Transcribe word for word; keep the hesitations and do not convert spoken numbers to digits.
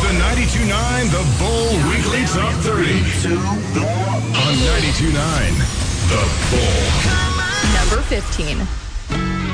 the ninety-two point nine The Bull Weekly Top thirty. On ninety-two point nine The Bull. Number fifteen.